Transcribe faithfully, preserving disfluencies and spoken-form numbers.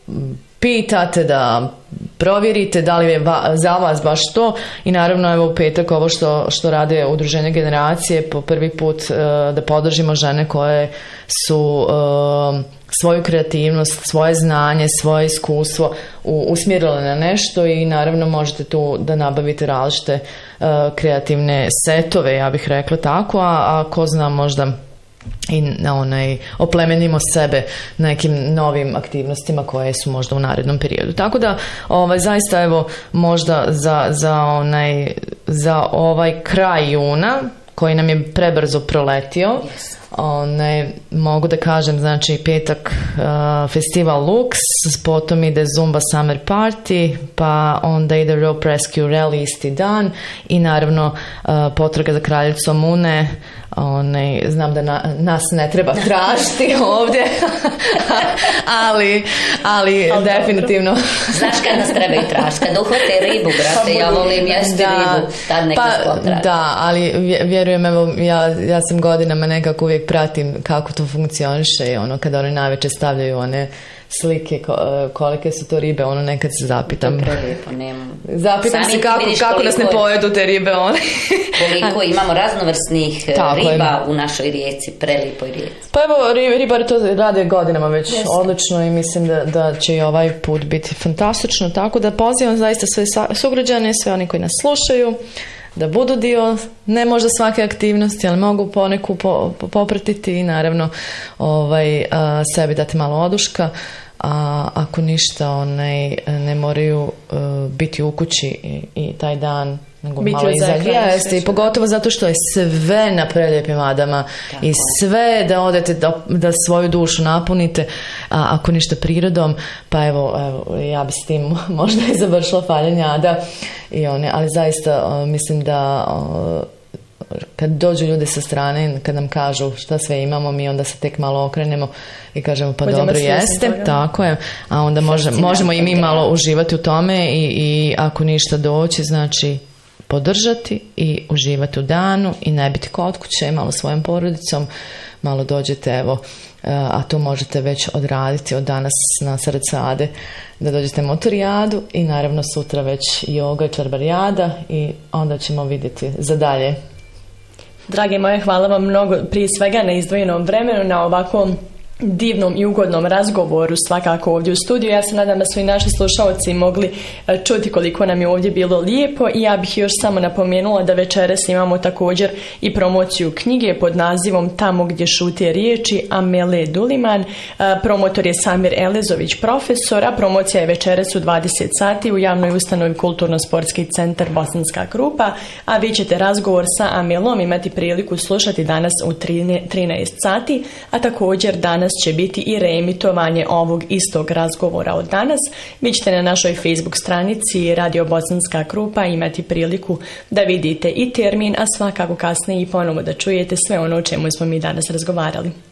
pitate, da provjerite da li je va, za vas baš to. I naravno evo u petak ovo što, što rade Udruženje Generacije, po prvi put uh, da podržimo žene koje su uh, svoju kreativnost, svoje znanje, svoje iskustvo u, usmjerile na nešto i naravno možete tu da nabavite različite uh, kreativne setove, ja bih rekla tako, a, a ko zna možda i na onaj oplemenimo sebe nekim novim aktivnostima koje su možda u narednom periodu. Tako da ovaj zaista evo možda za za onaj za ovaj kraj juna koji nam je prebrzo proletio. Yes. One, mogu da kažem, znači petak uh, festival Lux, potom ide Zumba Summer Party, pa onda ide Rope Rescue Rally isti dan i naravno uh, potraga za kraljicom Une. One, znam da na, nas ne treba tražiti ovdje, ali, ali ali definitivno. Znaš kad nas treba i tražiti, kad uhvate ribu, brate, ja volim jesti da, ribu, tad neka pa, spotraži. Da, ali vjerujem, evo, ja, ja sam godinama nekako uvijek pratim kako to funkcioniše i ono, kada oni najveće stavljaju one slike kolike su to ribe, ono nekad se zapitam. Prelijepo, nemam. Zapitam se kako, kako nas ne pojedu te ribe, one. Koliko imamo raznovrsnih tako riba je. U našoj rijeci, prelijepoj rijeci. Pa evo, ribari to rade godinama već Jeste. Odlično i mislim da, da će i ovaj put biti fantastično, tako da pozivam zaista sve sugrađane, sve oni koji nas slušaju, da budu dio, ne možda svake aktivnosti, ali mogu poneku po, po, popratiti i naravno ovaj, a, sebi dati malo oduška, a ako ništa onaj, ne moraju a, biti u kući i, i taj dan nego biti malo izađe. Jeste, i pogotovo zato što je sve na prelijepim Adama tako. I sve da odete da, da svoju dušu napunite, a ako ništa prirodom, pa evo, evo ja bi s tim možda i završila faljenje Ada i one, ali zaista o, mislim da o, kad dođu ljudi sa strane, kad nam kažu šta sve imamo, mi onda se tek malo okrenemo i kažemo pa Budemo dobro jeste, toga. Tako je, a onda može, možemo i mi malo uživati u tome i, i ako ništa doći, znači podržati i uživati u danu i ne biti kod kuće, malo svojom porodicom, malo dođete, evo, a to možete već odraditi od danas na sred Ade, da dođete motorijadu i naravno sutra već joga i čarbarijada i onda ćemo vidjeti za dalje. Drage moje, hvala vam mnogo prije svega na izdvojenom vremenu, na ovakvom divnom i ugodnom razgovoru svakako ovdje u studiju. Ja se nadam da su i naši slušalci mogli čuti koliko nam je ovdje bilo lijepo i ja bih još samo napomenula da večeras imamo također i promociju knjige pod nazivom Tamo gdje šute riječi Amele Duliman. Promotor je Samir Elezović, profesor, a promocija je večeras u dvadeset sati u javnoj ustanovi Kulturno-sportski centar Bosanska Krupa, a vi ćete razgovor sa Amelom imati priliku slušati danas u trinaest sati, a također danas će biti i reemitovanje ovog istog razgovora od danas. Vi ćete na našoj Facebook stranici Radio Bosanska Krupa imati priliku da vidite i termin, a svakako kasnije i ponovo da čujete sve ono o čemu smo mi danas razgovarali.